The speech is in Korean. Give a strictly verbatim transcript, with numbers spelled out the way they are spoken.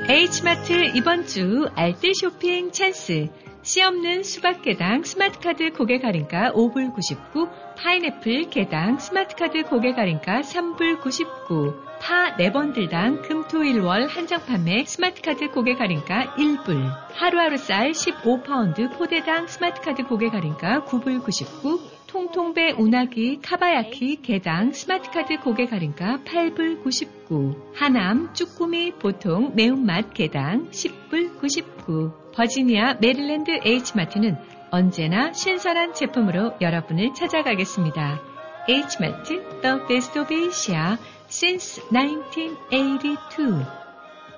H마트 이번 주 알뜰 쇼핑 찬스. 씨 없는 수박 개당 스마트카드 고객 할인가 오 불 구십구, 파인애플 개당 스마트카드 고객 할인가 삼 불 구십구, 파 네 번들당 금토일월 한정 판매 스마트카드 고객 할인가 일 불, 하루하루 쌀 십오 파운드 포대당 스마트카드 고객 할인가 구 불 구십구, 통통배 운하기 카바야키 개당 스마트카드 고객 할인가 팔 불 구십구, 하남 쭈꾸미 보통 매운맛 개당 십 불 구십구, 버지니아 메릴랜드 H마트는 언제나 신선한 제품으로 여러분을 찾아가겠습니다. H마트, The Best of Asia since 나인틴 에이티 투.